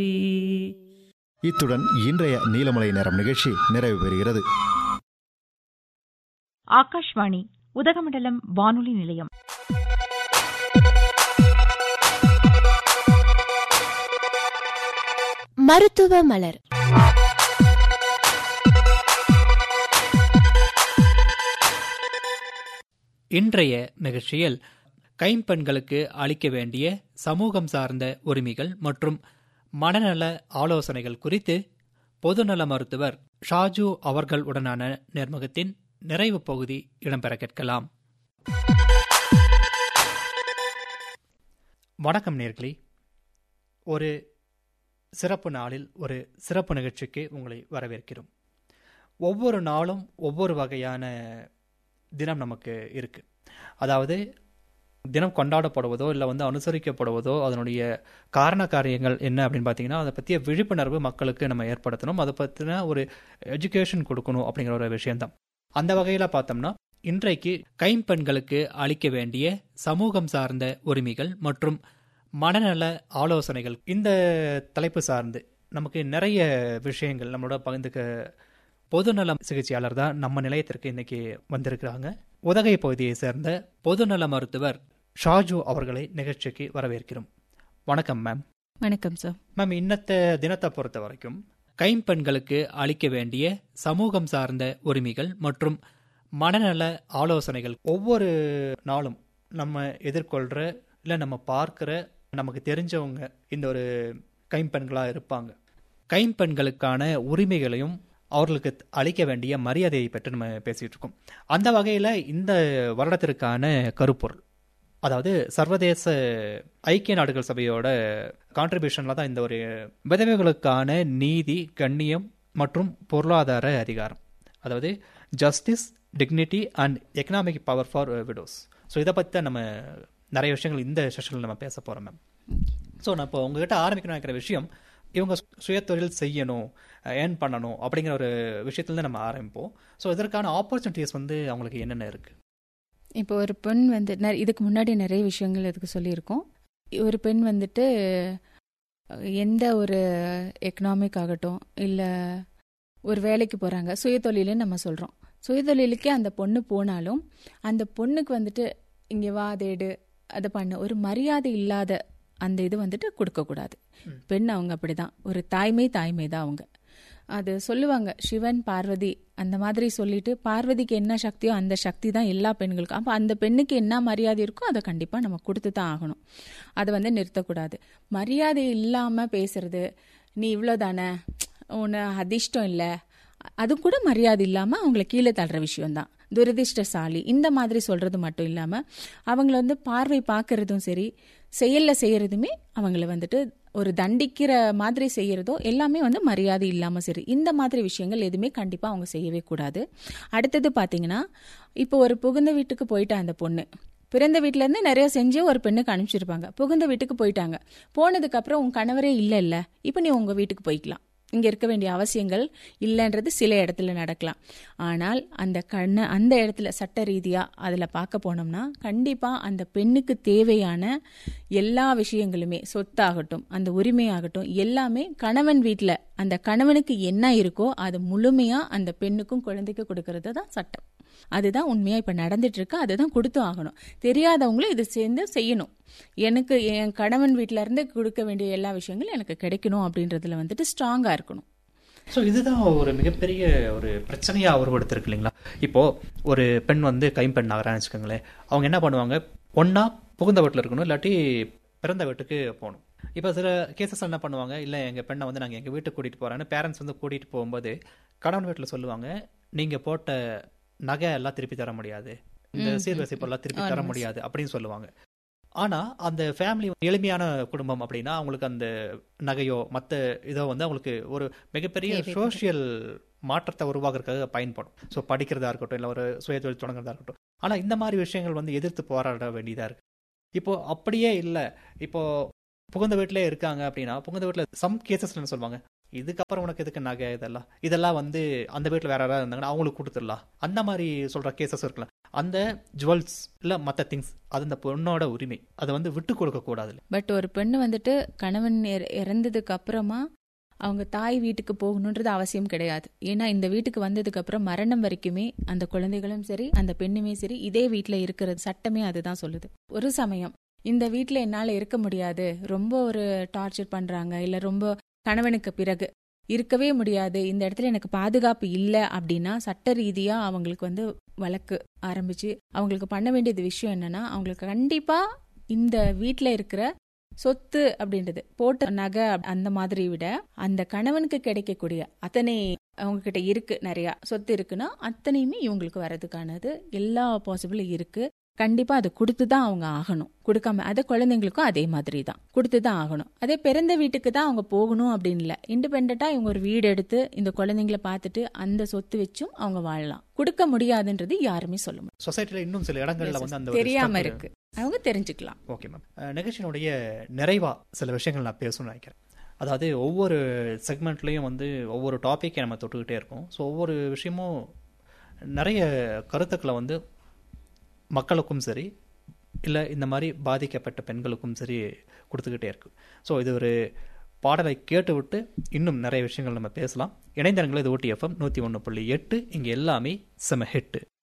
இத்துடன் இன்றைய நீலமலை நேரம் நிகழ்ச்சி நிறைவு பெறுகிறது. ஆகாஷ்வாணி உதகமண்டலம் வானொலி நிலையம். மருத்துவ மலர். இன்றைய நிகழ்ச்சியில் கைம்பெண்களுக்கு அளிக்க வேண்டிய சமூகம் சார்ந்த உரிமைகள் மற்றும் மனநல ஆலோசனைகள் குறித்து பொதுநல மருத்துவர் ஷாஜு அவர்கள் உடனான நேர்முகத்தின் நிறைவு பகுதி இடம்பெற கேட்கலாம். வணக்கம் நேயர்களே. ஒரு சிறப்பு நாளில் ஒரு சிறப்பு நிகழ்ச்சிக்கு உங்களை வரவேற்கிறோம். ஒவ்வொரு நாளும் ஒவ்வொரு வகையான தினம் நமக்கு இருக்கு. அதாவது தினம் கொண்டாடப்படுவதோ இல்லை அனுசரிக்கப்படுவதோ அதனுடைய காரண காரியங்கள் என்ன அப்படின்னு பார்த்தீங்கன்னா, அதை பற்றிய விழிப்புணர்வு மக்களுக்கு நம்ம ஏற்படுத்தணும், அதை பற்றின ஒரு எஜுகேஷன் கொடுக்கணும் அப்படிங்கிற ஒரு விஷயம்தான். அந்த வகையில் பார்த்தோம்னா, இன்றைக்கு கைம்பெண்களுக்கு அளிக்க வேண்டிய சமூகம் சார்ந்த உரிமைகள் மற்றும் மனநல ஆலோசனைகள், இந்த தலைப்பு சார்ந்து நமக்கு நிறைய விஷயங்கள் நம்மளோட பகிர்ந்துக்க பொதுநல சிகிச்சையாளர் தான் நம்ம நிலையத்திற்கு இன்னைக்கு வந்திருக்கிறாங்க. உதகை பகுதியை சேர்ந்த பொதுநல மருத்துவர் ஷாஜு அவர்களை நிகழ்ச்சிக்கு வரவேற்கிறோம். வணக்கம் மேம். வணக்கம் சார். மேம், இன்னத்த தினத்தை பொறுத்த வரைக்கும் கைம்பெண்களுக்கு அளிக்க வேண்டிய சமூகம் சார்ந்த உரிமைகள் மற்றும் மனநல ஆலோசனைகள் ஒவ்வொரு நாளும் நம்ம எதிர்கொள்கிற இல்லை நம்ம பார்க்குற நமக்கு தெரிஞ்சவங்க இந்த ஒரு கைம்பெண்களாக இருப்பாங்க. கைம்பெண்களுக்கான உரிமைகளையும் அவர்களுக்கு அளிக்க வேண்டிய மரியாதையை பற்றி நம்ம பேசிகிட்டு இருக்கோம். அந்த வகையில் இந்த வருடத்திற்கான கருப்பொருள், அதாவது சர்வதேச ஐக்கிய நாடுகள் சபையோட கான்ட்ரிபியூஷனில் தான் இந்த ஒரு விதவைகளுக்கான நீதி, கண்ணியம் மற்றும் பொருளாதார அதிகாரம், அதாவது justice, dignity and economic power for widows. So இதை பற்றி தான் நம்ம நிறைய விஷயங்கள் இந்த செஷனில் நம்ம பேச போகிறோம் மேம். ஸோ நான் இப்போ உங்ககிட்ட ஆரம்பிக்கணும் நினைக்கிற விஷயம், இவங்க சுயதொழில் செய்யணும், ஏர்ன் பண்ணணும் அப்படிங்கிற ஒரு விஷயத்துலேருந்து நம்ம ஆரம்பிப்போம். ஸோ இதற்கான ஆப்பர்ச்சுனிட்டிஸ் அவங்களுக்கு என்னென்ன இருக்குது? இப்போ ஒரு பெண் இதுக்கு முன்னாடி நிறைய விஷயங்கள் இதுக்கு சொல்லியிருக்கோம். ஒரு பெண் எந்த ஒரு எக்கனாமிக் ஆகட்டும் இல்லை ஒரு வேலைக்கு போகிறாங்க, சுயதொழிலுன்னு நம்ம சொல்கிறோம். சுயதொழிலுக்கே அந்த பொண்ணு போனாலும் அந்த பொண்ணுக்கு இங்கே வா, தேடு, அதை பண்ண ஒரு மரியாதை இல்லாத அந்த இது கொடுக்கக்கூடாது. பெண் அவங்க அப்படிதான், ஒரு தாய்மை தான் அவங்க. அது சொல்லுவாங்க, சிவன் பார்வதி அந்த மாதிரி சொல்லிட்டு, பார்வதிக்கு என்ன சக்தியோ அந்த சக்தி தான் எல்லா பெண்களுக்கும். அப்போ அந்த பெண்ணுக்கு என்ன மரியாதை இருக்கோ அதை கண்டிப்பாக நம்ம கொடுத்து தான் ஆகணும். அதை நிறுத்தக்கூடாது. மரியாதை இல்லாமல் பேசுறது, நீ இவ்வளோதானே, உன்னை அதிர்ஷ்டம் இல்லை, அது கூட மரியாதை இல்லாமல் அவங்கள கீழே தள்ளுற விஷயம்தான். துரதிர்ஷ்டசாலி இந்த மாதிரி சொல்றது மட்டும் இல்லாமல் அவங்கள பார்வை பார்க்கறதும் சரி, செயலில் செய்யறதுமே அவங்கள ஒரு தண்டிக்கிற மாதிரி செய்யறதோ எல்லாமே மரியாதை இல்லாமல் சரி, இந்த மாதிரி விஷயங்கள் எதுவுமே கண்டிப்பாக அவங்க செய்யவே கூடாது. அடுத்தது பார்த்தீங்கன்னா, இப்போ ஒரு புகுந்த வீட்டுக்கு போயிட்டா அந்த பொண்ணு, பிறந்த வீட்டிலேருந்து நிறைய செஞ்சு ஒரு பெண்ணுக்கு அனுப்பிச்சிருப்பாங்க. புகுந்த வீட்டுக்கு போயிட்டாங்க, போனதுக்கப்புறம் உன் கணவரே இல்லை, இப்போ நீ உங்கள் வீட்டுக்கு போய்க்கலாம். இங்கே இருக்க வேண்டிய அவசியங்கள் இல்லைன்றது சில இடத்துல நடக்கலாம். ஆனால் அந்த இடத்துல சட்ட ரீதியாக அதில் பார்க்க போனோம்னா கண்டிப்பாக அந்த பெண்ணுக்கு தேவையான எல்லா விஷயங்களுமே, சொத்தாகட்டும் அந்த உரிமையாகட்டும் எல்லாமே கணவன் வீட்டில் அந்த கணவனுக்கு என்ன இருக்கோ அது முழுமையாக அந்த பெண்ணுக்கும் குழந்தைக்கு கொடுக்கறது தான் சட்டம். அதுதான் உண்மையாக இப்போ நடந்துட்டு இருக்கு. அதுதான் கொடுத்து ஆகணும். தெரியாதவங்களும் இது சேர்ந்து செய்யணும். எனக்கு என் கணவன் வீட்டில இருந்து கொடுக்க வேண்டிய எல்லா விஷயங்களும் எனக்கு கிடைக்கணும் அப்படின்றதுல ஸ்ட்ராங்காக இருக்கணும். ஸோ இதுதான் ஒரு மிகப்பெரிய ஒரு பிரச்சனையாக உருவெடுத்திருக்கு இல்லைங்களா? இப்போ ஒரு பெண் கைம்பெண் ஆகிறான்னு வச்சுக்கோங்களேன், அவங்க என்ன பண்ணுவாங்க, ஒன்றா புகுந்த வீட்டில் இருக்கணும், இல்லாட்டி பிறந்த வீட்டுக்கு போகணும். இப்போ சில கேசஸ் என்ன பண்ணுவாங்க, இல்லை எங்கள் பெண்ணை நாங்கள் எங்கள் வீட்டுக்கு கூட்டிகிட்டு போகிறேன்னு பேரண்ட்ஸ் கூட்டிகிட்டு போகும்போது கணவன் வீட்டில் சொல்லுவாங்க, நீங்கள் போட்ட நகை எல்லாம் திருப்பி தர முடியாது, இந்த சீர்வரிசை பொருளாக திருப்பி தர முடியாது அப்படின்னு சொல்லுவாங்க. ஆனால் அந்த ஃபேமிலி எளிமையான குடும்பம் அப்படின்னா அவங்களுக்கு அந்த நகையோ மற்ற இதோ அவங்களுக்கு ஒரு மிகப்பெரிய சோஷியல் மாற்றத்தை உருவாக்குறதுக்காக பயன்படும். ஸோ படிக்கிறதா இருக்கட்டும், இல்லை ஒரு சுயதொழில் தொடங்குறதா இருக்கட்டும். ஆனால் இந்த மாதிரி விஷயங்கள் எதிர்த்து போராட வேண்டியதாக இருக்குது. இப்போ அப்படியே இல்லை, இப்போ புகுந்த வீட்டிலே இருக்காங்க அப்படின்னா புகுந்த வீட்டில் சம் கேசஸ் என்ன சொல்லுவாங்க, இதுக்கப்புறம் உனக்கு எதுக்கு நகை, இதெல்லாம் அந்த வீட்டில் வேற யாராவது இருந்தாங்கன்னா அவங்களுக்கு கொடுத்துடலாம், அந்த மாதிரி சொல்கிற கேசஸ் இருக்கலாம். அந்த ஜுவல்ஸ் இல்லை மற்ற திங்ஸ் அது அந்த பொண்ணோட உரிமை, அதை வந்து விட்டு கொடுக்க கூடாது. பட் ஒரு பெண்ணு வந்துட்டு கணவன் இறந்ததுக்கு அப்புறமா அவங்க தாய் வீட்டுக்கு போகணுன்றது அவசியம் கிடையாது. ஏன்னா இந்த வீட்டுக்கு வந்ததுக்கு அப்புறம் மரணம் வரைக்குமே அந்த குழந்தைகளும் சரி அந்த பெண்ணுமே சரி இதே வீட்டுல இருக்கிறது சட்டமே அதுதான் சொல்லுது. ஒரு சமயம் இந்த வீட்டுல என்னால இருக்க முடியாது, ரொம்ப ஒரு டார்ச்சர் பண்றாங்க, இல்ல ரொம்ப கணவனுக்கு பிறகு இருக்கவே முடியாது, இந்த இடத்துல எனக்கு பாதுகாப்பு இல்லை அப்படின்னா சட்ட ரீதியா அவங்களுக்கு வந்து வழக்கு ஆரம்பிச்சு அவங்களுக்கு பண்ண வேண்டியது விஷயம் என்னன்னா, அவங்களுக்கு கண்டிப்பா இந்த வீட்டுல இருக்கிற சொத்து அப்படின்றது போட்ட நகை அந்த மாதிரி விட அந்த கணவனுக்கு கிடைக்கக்கூடிய அத்தனை அவங்க கிட்ட இருக்கு, நிறைய சொத்து இருக்குன்னா அத்தனையுமே இவங்களுக்கு வர்றதுக்கானது எல்லா பாசிபிளும் இருக்கு. கண்டிப்பா அதை கொடுத்துதான் அவங்க ஆகணும். கொடுக்காம அதை குழந்தைங்களுக்கும் அதே மாதிரி தான் கொடுத்துதான் ஆகணும். அதே பிறந்த வீட்டுக்கு தான் அவங்க போகணும் அப்படின்னு இல்லை, இண்டிபெண்டா இவங்க ஒரு வீடு எடுத்து இந்த குழந்தைங்களை பார்த்துட்டு அந்த சொத்து வச்சும் அவங்க வாழலாம். கொடுக்க முடியாதுன்றது யாருமே சொல்ல முடியும். சொசைட்டில இன்னும் சில இடங்கள்ல வந்து அந்த தெரியாம இருக்கு, அவங்க தெரிஞ்சுக்கலாம். ஓகே மேம், நிகழ்ச்சியினுடைய நிறைவா சில விஷயங்கள் நான் பேசணும்னு நினைக்கிறேன். அதாவது ஒவ்வொரு செக்மெண்ட்லேயும் வந்து ஒவ்வொரு டாப்பிக்கை நம்ம தொட்டுக்கிட்டே இருக்கோம். ஸோ ஒவ்வொரு விஷயமும் நிறைய கருத்துக்களை வந்து மக்களுக்கும் சரி இல்லை இந்த மாதிரி பாதிக்கப்பட்ட பெண்களுக்கும் சரி கொடுத்துக்கிட்டே இருக்கு. ஸோ இது ஒரு பாடலை கேட்டு விட்டு இன்னும் நிறைய விஷயங்கள் நம்ம பேசலாம். இணைந்தவர்கள் இது OTFM 101.8, இங்கே எல்லாமே செம ஹிட்டு.